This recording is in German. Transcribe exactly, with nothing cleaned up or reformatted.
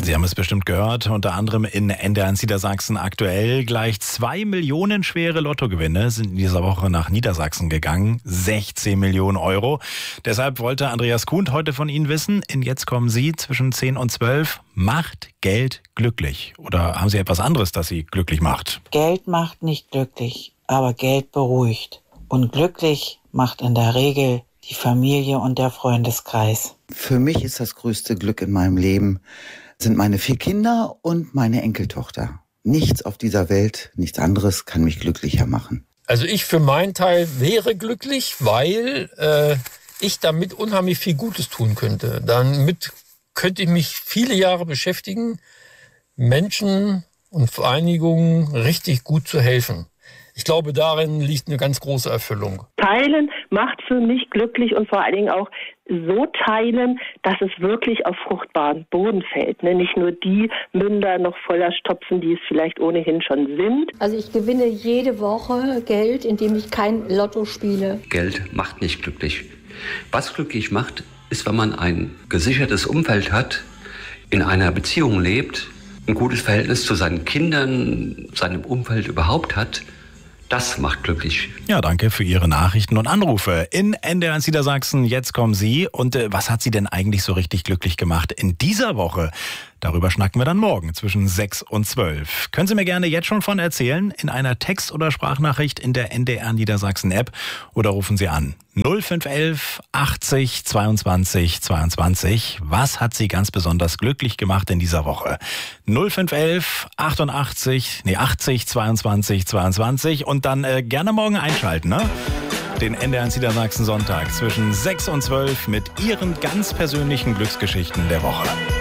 Sie haben es bestimmt gehört, unter anderem in N D R Niedersachsen aktuell. Gleich zwei Millionen schwere Lottogewinne sind in dieser Woche nach Niedersachsen gegangen. sechzehn Millionen Euro. Deshalb wollte Andreas Kuhn heute von Ihnen wissen, in Jetzt kommen Sie zwischen zehn und zwölf. Macht Geld glücklich? Oder haben Sie etwas anderes, das Sie glücklich macht? Geld macht nicht glücklich, aber Geld beruhigt. Und glücklich macht in der Regel die Familie und der Freundeskreis. Für mich ist das größte Glück in meinem Leben, sind meine vier Kinder und meine Enkeltochter. Nichts auf dieser Welt, nichts anderes kann mich glücklicher machen. Also ich für meinen Teil wäre glücklich, weil äh, ich damit unheimlich viel Gutes tun könnte. Damit könnte ich mich viele Jahre beschäftigen, Menschen und Vereinigungen richtig gut zu helfen. Ich glaube, darin liegt eine ganz große Erfüllung. Teilen macht für mich glücklich und vor allen Dingen auch so teilen, dass es wirklich auf fruchtbaren Boden fällt. Ne? Nicht nur die Münder noch voller stopfen, die es vielleicht ohnehin schon sind. Also ich gewinne jede Woche Geld, indem ich kein Lotto spiele. Geld macht nicht glücklich. Was glücklich macht, ist, wenn man ein gesichertes Umfeld hat, in einer Beziehung lebt, ein gutes Verhältnis zu seinen Kindern, seinem Umfeld überhaupt hat. Das macht glücklich. Ja, danke für Ihre Nachrichten und Anrufe. In N D R Niedersachsen, jetzt kommen Sie. Und äh, was hat Sie denn eigentlich so richtig glücklich gemacht in dieser Woche? Darüber schnacken wir dann morgen zwischen sechs und zwölf. Können Sie mir gerne jetzt schon von erzählen, in einer Text- oder Sprachnachricht in der N D R Niedersachsen App oder rufen Sie an null fünf elf achtzig zweiundzwanzig zweiundzwanzig. Was hat Sie ganz besonders glücklich gemacht in dieser Woche? null fünf elf achtundachtzig, nee achtzig zweiundzwanzig zweiundzwanzig und dann äh, gerne morgen einschalten, ne? Den N D R Niedersachsen Sonntag zwischen sechs und zwölf mit Ihren ganz persönlichen Glücksgeschichten der Woche.